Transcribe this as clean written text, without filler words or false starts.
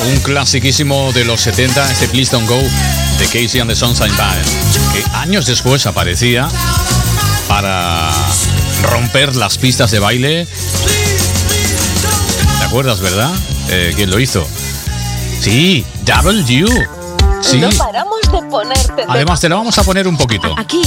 Un clasiquísimo de los 70, este Please Don't Go de Casey and the Sunshine Band, que años después aparecía para romper las pistas de baile. ¿Te acuerdas, verdad? ¿Quién lo hizo? Sí, W. Sí. No paramos de ponerte. Además, te lo vamos a poner un poquito. Aquí.